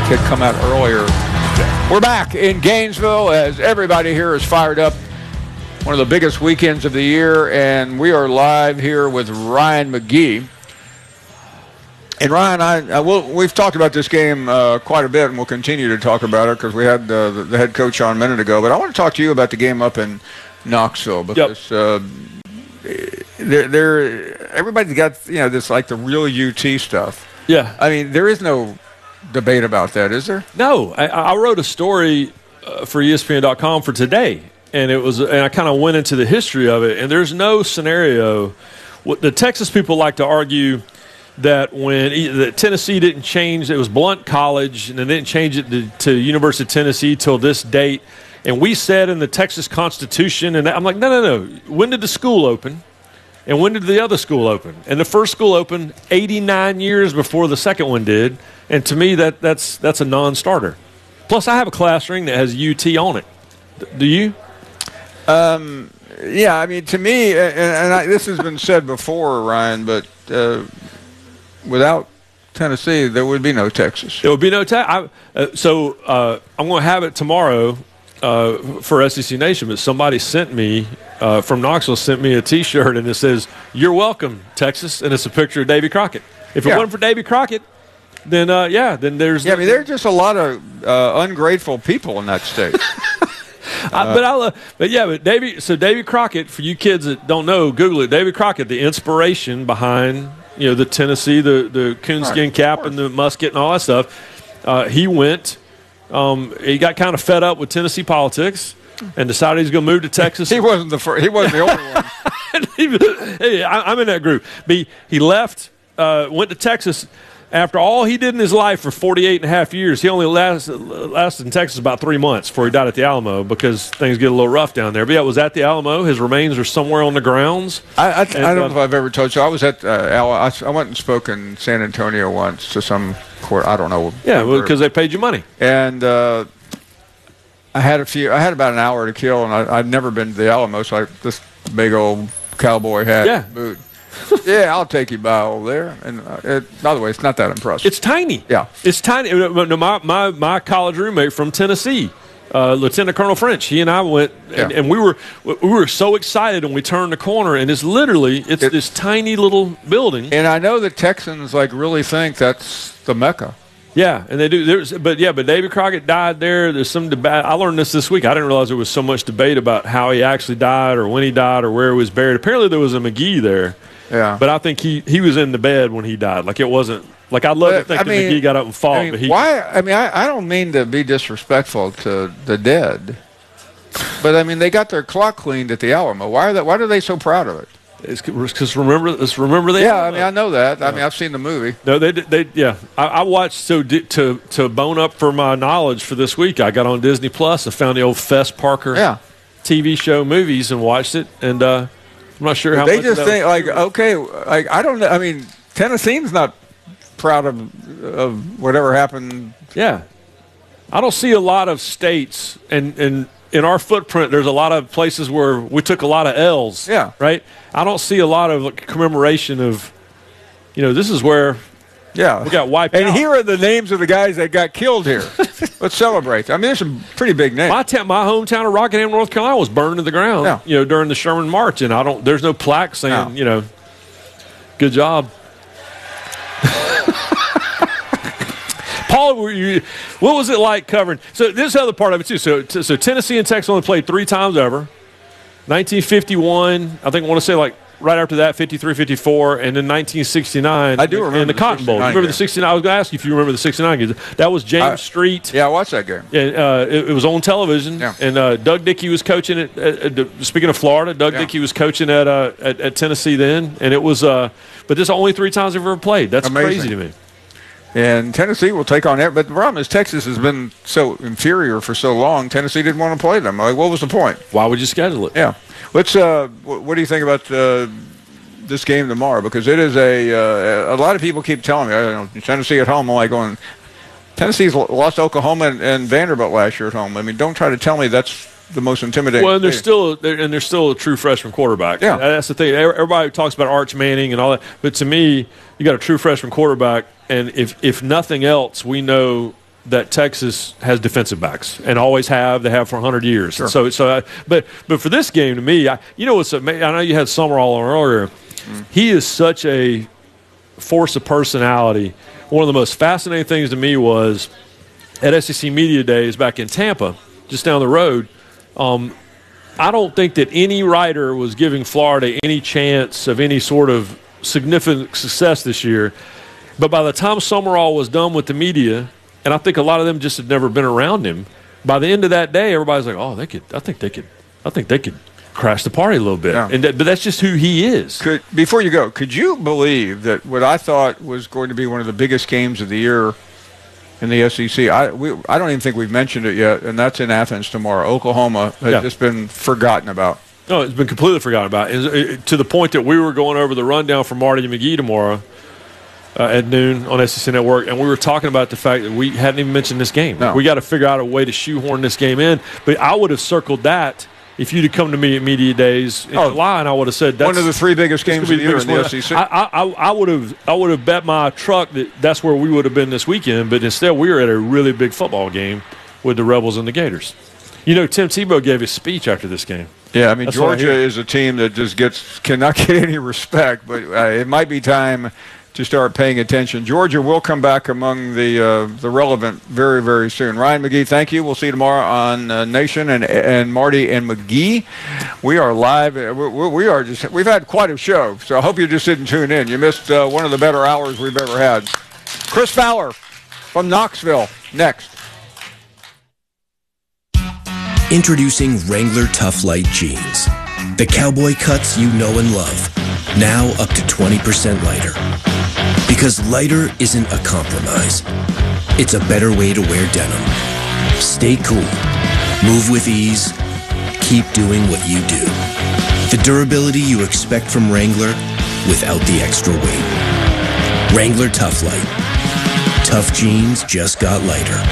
had come out earlier. We're back in Gainesville as everybody here is fired up. One of the biggest weekends of the year, and we are live here with Ryan McGee. And Ryan, we've talked about this game quite a bit, and we'll continue to talk about it because we had the head coach on a minute ago. But I want to talk to you about the game up in Knoxville because everybody's got this like the real UT stuff. Yeah, I mean there is no debate about that, is there? No, I wrote a story for ESPN.com for today, and I kind of went into the history of it. And there's no scenario. The Texas people like to argue that that Tennessee didn't change, it was Blount College, and they didn't change it to University of Tennessee till this date. And we said in the Texas Constitution, and I'm like, no. When did the school open? And when did the other school open? And the first school opened 89 years before the second one did. And to me, that's a non-starter. Plus, I have a class ring that has UT on it. Do you? Yeah, I mean, to me, this has been said before, Ryan, but without Tennessee, there would be no Texas. There would be no Texas. So I'm going to have it tomorrow for SEC Nation, but somebody sent me, from Knoxville, sent me a T-shirt, and it says, "You're welcome, Texas," and it's a picture of Davy Crockett. If it wasn't for Davy Crockett, then there's... Yeah, I mean, there are just a lot of ungrateful people in that state. But Davy Crockett, for you kids that don't know, Google it. Davy Crockett, the inspiration behind the Tennessee, the coonskin cap and the musket and all that stuff. He went. He got kind of fed up with Tennessee politics and decided he's going to move to Texas. He wasn't the first. He wasn't the only one. I'm in that group. He left, went to Texas. After all he did in his life for 48 and a half years, he only lasted in Texas about 3 months before he died at the Alamo because things get a little rough down there. But yeah, it was at the Alamo. His remains are somewhere on the grounds. I don't know if I've ever told you. I was at I went and spoke in San Antonio once to some court. I don't know. Yeah, because they paid you money. And I had about an hour to kill, and I'd never been to the Alamo, so this big old cowboy hat boot. Yeah, I'll take you by over there. And by the way, it's not that impressive. It's tiny. Yeah, it's tiny. My college roommate from Tennessee, Lieutenant Colonel French, he and I went, and we were so excited when we turned the corner, and it's this tiny little building. And I know the Texans really think that's the Mecca. Yeah, and they do. But David Crockett died there. There's some debate. I learned this week. I didn't realize there was so much debate about how he actually died or when he died or where he was buried. Apparently there was a McGee there. Yeah. But I think he was in the bed when he died. Like, it wasn't – like, I'd love to think that McGee got up and fought. I don't mean to be disrespectful to the dead. But, they got their clock cleaned at the Alamo. Why are they so proud of it? It's because remember they. Yeah, I know that. I've seen the movie. No, they. Yeah, I watched to bone up for my knowledge for this week. I got on Disney Plus and found the old Fess Parker TV show movies and watched it. And I'm not sure how they much just think I don't know. Tennessee's not proud of whatever happened. Yeah, I don't see a lot of states and. In our footprint, there's a lot of places where we took a lot of L's. Yeah. Right? I don't see a lot of commemoration of, this is where we got wiped out. And here are the names of the guys that got killed here. Let's celebrate. There's some pretty big names. My hometown of Rockingham, North Carolina was burned to the ground, during the Sherman March. And there's no plaque saying, good job. Paul, what was it like covering? So this other part of it too. So Tennessee and Texas only played 3 times ever. 1951, I think I want to say right after that, 53, 54, and then 1969. I do remember in the Cotton Bowl. You remember the 69? I was going to ask you if you remember the 69 game. That was James Street. Yeah, I watched that game. Yeah, it was on television. Yeah. And Doug Dickey was coaching it. Speaking of Florida, Doug Dickey was coaching at Tennessee then, and it was. But this is only 3 times they've ever played. That's amazing. Crazy to me. And Tennessee will take on that. But the problem is Texas has been so inferior for so long, Tennessee didn't want to play them. What was the point? Why would you schedule it? Yeah. Let's. What do you think about this game tomorrow? Because it is a lot of people keep telling me, Tennessee at home. I'm like going, Tennessee's lost Oklahoma and Vanderbilt last year at home. Don't try to tell me that's the most intimidating. Well, and there's still a true freshman quarterback. Yeah. That's the thing. Everybody talks about Arch Manning and all that. But to me, you got a true freshman quarterback. And if nothing else, we know that Texas has defensive backs and always have. They have for 100 years. Sure. But for this game, to me, what's amazing? I know you had Summerall on earlier. He is such a force of personality. One of the most fascinating things to me was at SEC Media Days back in Tampa, just down the road. I don't think that any writer was giving Florida any chance of any sort of significant success this year. But by the time Summerall was done with the media, and I think a lot of them just had never been around him, by the end of that day, everybody's like, "Oh, I think they could crash the party a little bit." Yeah. But that's just who he is. Before you go, could you believe that what I thought was going to be one of the biggest games of the year in the SEC, I don't even think we've mentioned it yet, and that's in Athens tomorrow. Oklahoma has just been forgotten about. No, it's been completely forgotten about. To the point that we were going over the rundown for Marty McGee tomorrow at noon on SEC Network, and we were talking about the fact that we hadn't even mentioned this game. No. We got to figure out a way to shoehorn this game in. But I would have circled that if you'd have come to me at Media Days in July, and I would have said that's one of the three biggest games of the year in the SEC. I would have bet my truck that's where we would have been this weekend, but instead we were at a really big football game with the Rebels and the Gators. You know, Tim Tebow gave a speech after this game. Yeah, I mean, Georgia is a team that just cannot get any respect, but it might be time to start paying attention. Georgia will come back among the relevant very, very soon. Ryan McGee, thank you. We'll see you tomorrow on Nation and Marty and McGee. We are live. We've had quite a show, so I hope you just didn't tune in. You missed one of the better hours we've ever had. Chris Fowler from Knoxville next. Introducing Wrangler Tough Light Jeans. The cowboy cuts you know and love. Now up to 20% lighter. Because lighter isn't a compromise. It's a better way to wear denim. Stay cool. Move with ease. Keep doing what you do. The durability you expect from Wrangler without the extra weight. Wrangler Tough Light. Tough jeans just got lighter.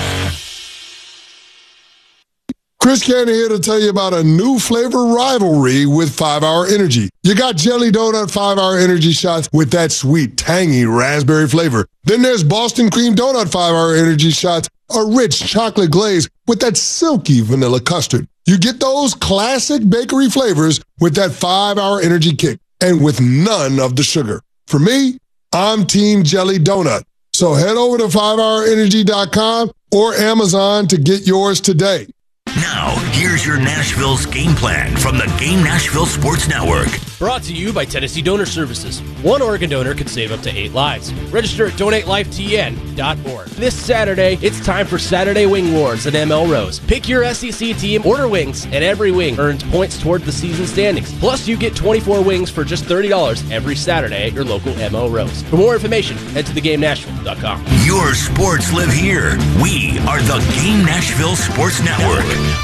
Chris Cannon here to tell you about a new flavor rivalry with 5-Hour Energy. You got Jelly Donut 5-Hour Energy shots with that sweet, tangy raspberry flavor. Then there's Boston Cream Donut 5-Hour Energy shots, a rich chocolate glaze with that silky vanilla custard. You get those classic bakery flavors with that 5-Hour Energy kick and with none of the sugar. For me, I'm Team Jelly Donut. So head over to 5hourenergy.com or Amazon to get yours today. Now, here's your Nashville's game plan from the Game Nashville Sports Network. Brought to you by Tennessee Donor Services. One organ donor could save up to 8 lives. Register at donatelifetn.org. This Saturday, it's time for Saturday Wing Wars at ML Rose. Pick your SEC team, order wings, and every wing earns points toward the season standings. Plus, you get 24 wings for just $30 every Saturday at your local ML Rose. For more information, head to theGameNashville.com. Your sports live here. We are the Game Nashville Sports Network.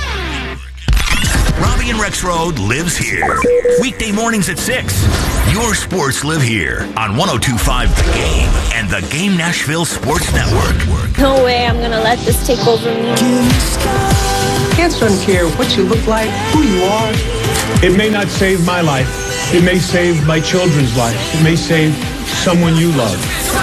Robbie and Rexroad lives here. Weekday mornings at 6. Your sports live here on 102.5 The Game and the Game Nashville Sports Network. No way I'm going to let this take over me. Kids don't care what you look like, who you are. It may not save my life. It may save my children's life. It may save someone you love.